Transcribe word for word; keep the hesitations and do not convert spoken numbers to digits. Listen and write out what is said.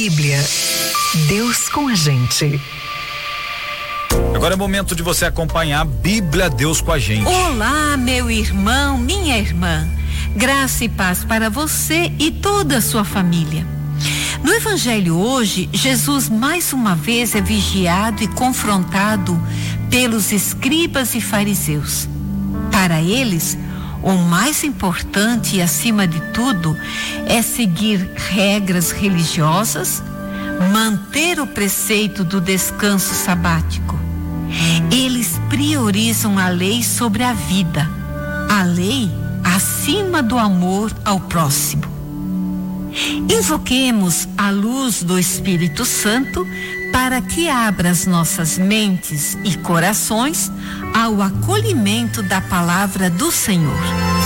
Bíblia. Deus com a gente. Agora é momento de você acompanhar a Bíblia Deus com a gente. Olá, meu irmão, minha irmã. Graça e paz para você e toda a sua família. No Evangelho hoje, Jesus mais uma vez é vigiado e confrontado pelos escribas e fariseus. Para eles, o mais importante e acima de tudo é seguir regras religiosas, manter o preceito do descanso sabático. Eles priorizam a lei sobre a vida, a lei acima do amor ao próximo. Invoquemos a luz do Espírito Santo para que abra as nossas mentes e corações ao acolhimento da palavra do Senhor.